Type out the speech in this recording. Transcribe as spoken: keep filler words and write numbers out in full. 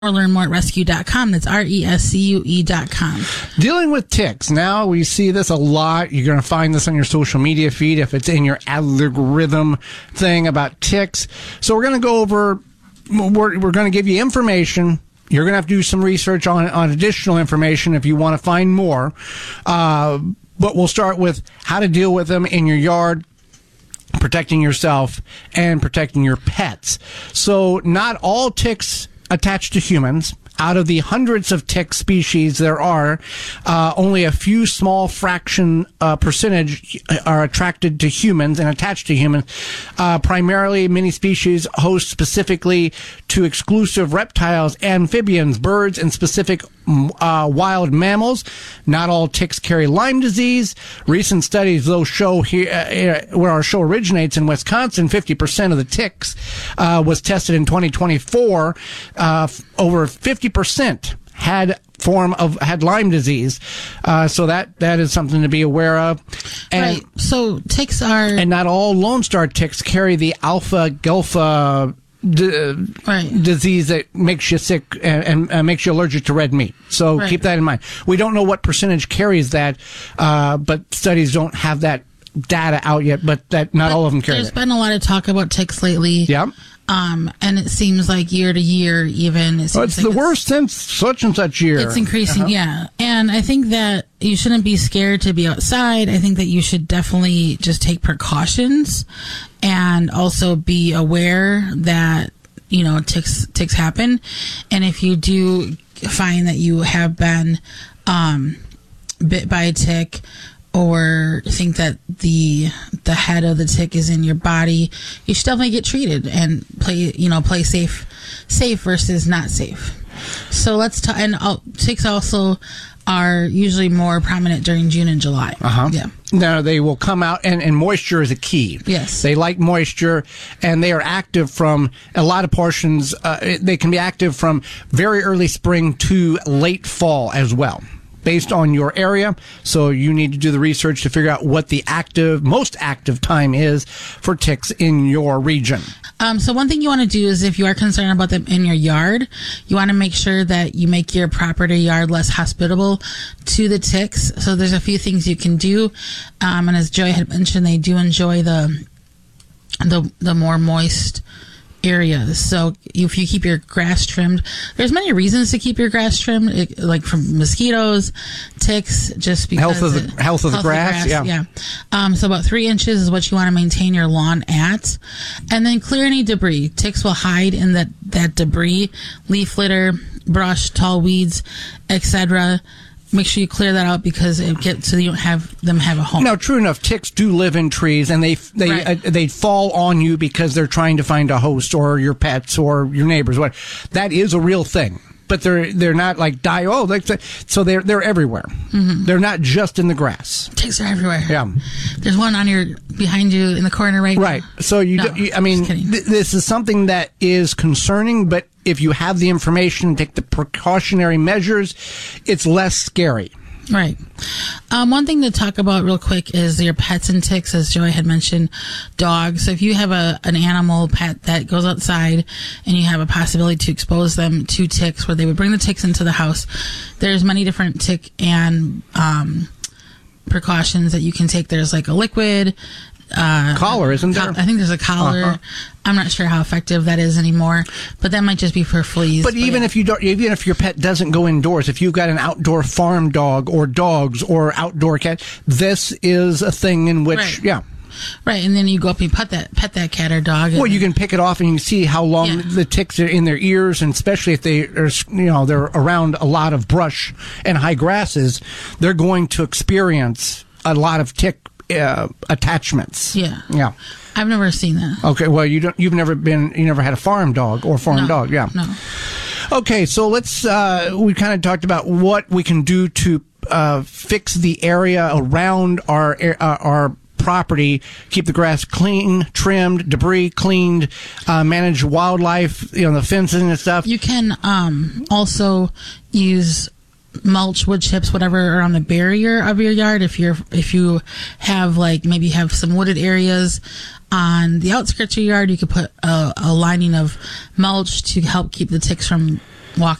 or learn more at rescue dot com. That's R E S C U E dot com. Dealing with ticks. Now, we see this a lot. You're going to find this on your social media feed if it's in your algorithm thing about ticks. So we're going to go over, we're, we're going to give you information. You're going to have to do some research on, on additional information if you want to find more. Uh, but we'll start with how to deal with them in your yard, protecting yourself, and protecting your pets. So not all ticks attached to humans. Out of the hundreds of tick species there are, uh, only a few small fraction uh, percentage are attracted to humans and attached to humans. Uh, primarily, many species host specifically to exclusive reptiles, amphibians, birds, and specific uh, wild mammals. Not all ticks carry Lyme disease. Recent studies, though, show here uh, where our show originates in Wisconsin, fifty percent of the ticks uh, was tested in twenty twenty-four. Uh, over fifty percent had form of had Lyme disease, uh, so that that is something to be aware of. And, right. So ticks are, and not all Lone Star ticks carry the alpha gelpha d- right. disease that makes you sick and, and uh, makes you allergic to red meat. So right. keep that in mind. We don't know what percentage carries that, uh, but studies don't have that data out yet. But that not but all of them carry There's that. been a lot of talk about ticks lately. Yeah. Um, and it seems like year to year, even. It seems Well, it's like the it's, worst since such and such year. It's increasing, uh-huh. yeah. And I think that you shouldn't be scared to be outside. I think that you should definitely just take precautions and also be aware that, you know, ticks, ticks happen. And if you do find that you have been um, bit by a tick, or think that the the head of the tick is in your body, you should definitely get treated and play, you know, play safe, safe versus not safe. So let's talk. And uh, ticks also are usually more prominent during June and July. Uh huh. Yeah. Now they will come out, and, and moisture is a key. Yes. They like moisture, and they are active from a lot of portions. Uh, they can be active from very early spring to late fall as well, based on your area. So you need to do the research to figure out what the active, most active time is for ticks in your region. Um, so one thing you want to do is, if you are concerned about them in your yard, you want to make sure that you make your property yard less hospitable to the ticks. So there's a few things you can do. Um, and as Joey had mentioned, they do enjoy the, the, the more moist areas. So if you keep your grass trimmed, there's many reasons to keep your grass trimmed, it, like from mosquitoes, ticks, just because health of the it, health of the grass, grass, yeah. yeah. Um, so about three inches is what you want to maintain your lawn at, and then clear any debris. Ticks will hide in that that debris, leaf litter, brush, tall weeds, et cetera. Make sure you clear that out because it gets so you don't have them have a home. Now, true enough, ticks do live in trees, and they they Right. uh, they fall on you because they're trying to find a host, or your pets, or your neighbors. What that is a real thing, but they're they're not like die. Oh, like so they're they're everywhere. Mm-hmm. They're not just in the grass. Ticks are everywhere. Yeah, there's one on your behind you in the corner right. Right. now. So you, No, do, you I mean, just kidding. th- this is something that is concerning, but if you have the information and take the precautionary measures, it's less scary. Right. Um, one thing to talk about real quick is your pets and ticks, as Joey had mentioned, dogs. So if you have a an animal pet that goes outside and you have a possibility to expose them to ticks, where they would bring the ticks into the house, there's many different tick and um, precautions that you can take. There's like a liquid. Uh, Collar, isn't there? I think there's a collar. Uh-huh. I'm not sure how effective that is anymore, but that might just be for fleas. But even yeah. if you don't, even if your pet doesn't go indoors, if you've got an outdoor farm dog or dogs or outdoor cat, this is a thing in which, Right. yeah. Right, and then you go up and pet that pet that cat or dog. Well, you can pick it off and you can see how long Yeah. the ticks are in their ears, and especially if they are, you know, they're around a lot of brush and high grasses, they're going to experience a lot of tick uh, attachments. Yeah. Yeah. I've never seen that. Okay, well, you don't. You've never been. You never had a farm dog or farm No, dog. Yeah. No. Okay, so let's. Uh, we kind of talked about what we can do to uh, fix the area around our uh, our property, keep the grass clean, trimmed, debris cleaned, uh, manage wildlife, you know, the fencing and stuff. You can um, also use mulch, wood chips, whatever are on the barrier of your yard. If you're if you have like maybe have some wooded areas on the outskirts of your yard, you could put a, a lining of mulch to help keep the ticks from walk